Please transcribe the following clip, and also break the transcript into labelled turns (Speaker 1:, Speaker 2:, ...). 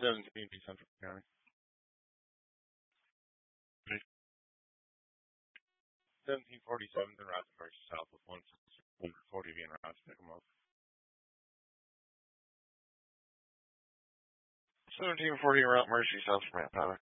Speaker 1: 17 Central County. 1747 in Rothenburg, south of 140 being route to pick them up. 1740 Route Mercy, south from Mount Powder.